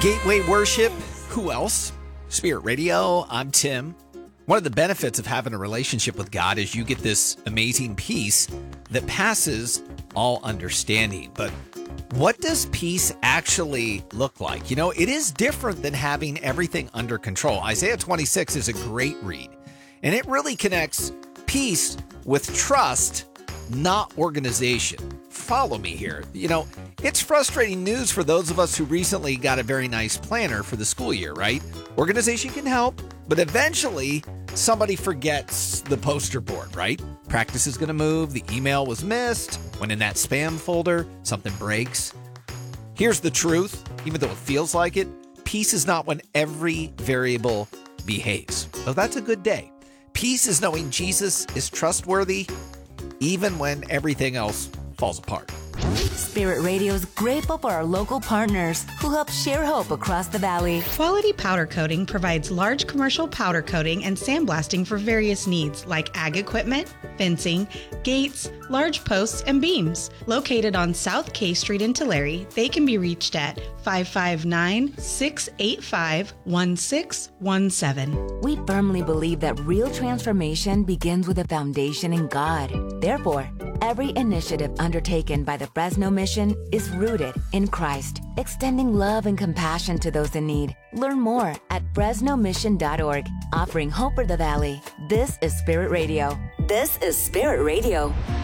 Gateway Worship. Who else? Spirit Radio. I'm Tim. One of the benefits of having a relationship with God is you get this amazing peace that passes all understanding. But what does peace actually look like? You know, it is different than having everything under control. Isaiah 26 is a great read, and it really connects peace with trust, not organization. Follow me here. You know, it's frustrating news for those of us who recently got a very nice planner for the school year, right? Organization can help, but eventually somebody forgets the poster board, right? Practice is going to move. The email was missed. Went in that spam folder. Something breaks. Here's the truth. Even though it feels like it, peace is not when every variable behaves. Well, that's a good day. Peace is knowing Jesus is trustworthy even when everything else falls apart. Spirit Radio is grateful for our local partners who help share hope across the valley. Quality Powder Coating provides large commercial powder coating and sandblasting for various needs like ag equipment, fencing, gates, large posts, and beams. Located on South K Street in Tulare, they can be reached at 559-685-1617. We firmly believe that real transformation begins with a foundation in God. Therefore, every initiative undertaken by the Fresno Mission is rooted in Christ, extending love and compassion to those in need. Learn more at FresnoMission.org, offering hope for the valley. This is Spirit Radio. This is Spirit Radio.